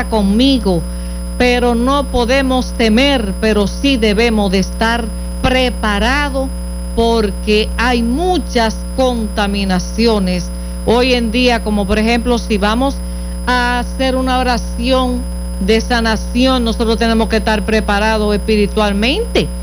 conmigo, pero no podemos temer, pero sí debemos de estar preparados porque hay muchas contaminaciones hoy en día, como por ejemplo si vamos a hacer una oración de sanación, nosotros tenemos que estar preparados espiritualmente,